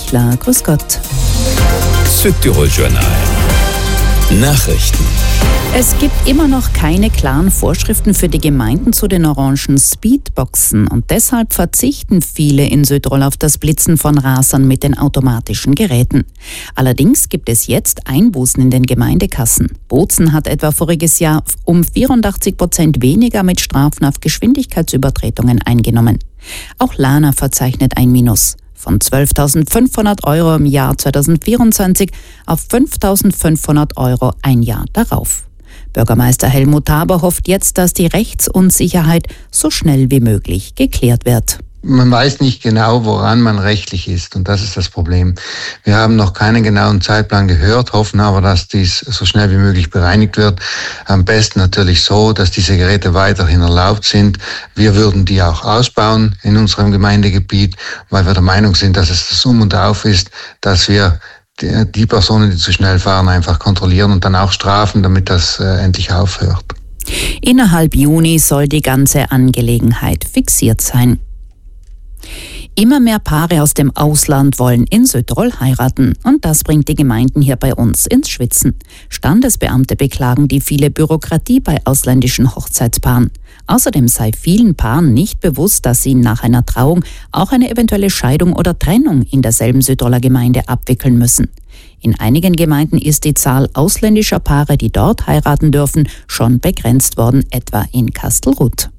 Fichtler. Grüß Gott. Südtirol Journal. Nachrichten. Es gibt immer noch keine klaren Vorschriften für die Gemeinden zu den orangen Speedboxen und deshalb verzichten viele in Südtirol auf das Blitzen von Rasern mit den automatischen Geräten. Allerdings gibt es jetzt Einbußen in den Gemeindekassen. Bozen hat etwa voriges Jahr um 84% weniger mit Strafen auf Geschwindigkeitsübertretungen eingenommen. Auch Lana verzeichnet ein Minus. Von 12.500 € im Jahr 2024 auf 5.500 € ein Jahr darauf. Bürgermeister Helmut Haber hofft jetzt, dass die Rechtsunsicherheit so schnell wie möglich geklärt wird. Man weiß nicht genau, woran man rechtlich ist, und das ist das Problem. Wir haben noch keinen genauen Zeitplan gehört, hoffen aber, dass dies so schnell wie möglich bereinigt wird. Am besten natürlich so, dass diese Geräte weiterhin erlaubt sind. Wir würden die auch ausbauen in unserem Gemeindegebiet, weil wir der Meinung sind, dass es das Um und Auf ist, dass wir die Personen, die zu schnell fahren, einfach kontrollieren und dann auch strafen, damit das endlich aufhört. Innerhalb Juni soll die ganze Angelegenheit fixiert sein. Immer mehr Paare aus dem Ausland wollen in Südtirol heiraten und das bringt die Gemeinden hier bei uns ins Schwitzen. Standesbeamte beklagen die viele Bürokratie bei ausländischen Hochzeitspaaren. Außerdem sei vielen Paaren nicht bewusst, dass sie nach einer Trauung auch eine eventuelle Scheidung oder Trennung in derselben Südtiroler Gemeinde abwickeln müssen. In einigen Gemeinden ist die Zahl ausländischer Paare, die dort heiraten dürfen, schon begrenzt worden, etwa in Kastelruth.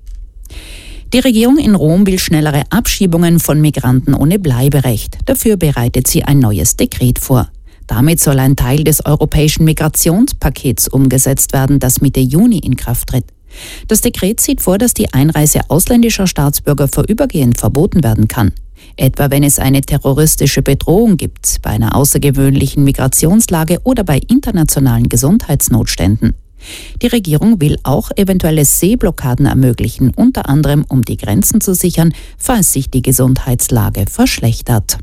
Die Regierung in Rom will schnellere Abschiebungen von Migranten ohne Bleiberecht. Dafür bereitet sie ein neues Dekret vor. Damit soll ein Teil des europäischen Migrationspakets umgesetzt werden, das Mitte Juni in Kraft tritt. Das Dekret sieht vor, dass die Einreise ausländischer Staatsbürger vorübergehend verboten werden kann. Etwa wenn es eine terroristische Bedrohung gibt, bei einer außergewöhnlichen Migrationslage oder bei internationalen Gesundheitsnotständen. Die Regierung will auch eventuelle Seeblockaden ermöglichen, unter anderem um die Grenzen zu sichern, falls sich die Gesundheitslage verschlechtert.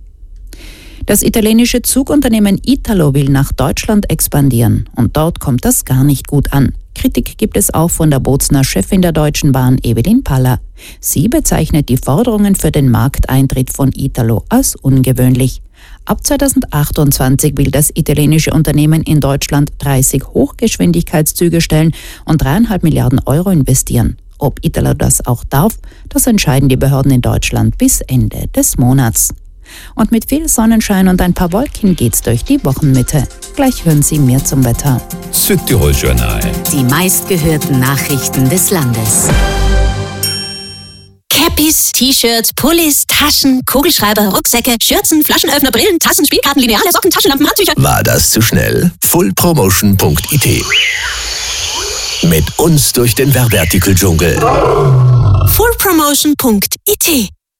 Das italienische Zugunternehmen Italo will nach Deutschland expandieren und dort kommt das gar nicht gut an. Kritik gibt es auch von der Bozener Chefin der Deutschen Bahn, Evelyn Paller. Sie bezeichnet die Forderungen für den Markteintritt von Italo als ungewöhnlich. Ab 2028 will das italienische Unternehmen in Deutschland 30 Hochgeschwindigkeitszüge stellen und 3,5 Milliarden € investieren. Ob Italo das auch darf, das entscheiden die Behörden in Deutschland bis Ende des Monats. Und mit viel Sonnenschein und ein paar Wolken geht's durch die Wochenmitte. Gleich hören Sie mehr zum Wetter. Südtirol Journal. Die meistgehörten Nachrichten des Landes. Cappies, T-Shirts, Pullis, Taschen, Kugelschreiber, Rucksäcke, Schürzen, Flaschenöffner, Brillen, Tassen, Spielkarten, Lineale, Socken, Taschenlampen, Handtücher. War das zu schnell? fullpromotion.it. Mit uns durch den Werbeartikeldschungel. fullpromotion.it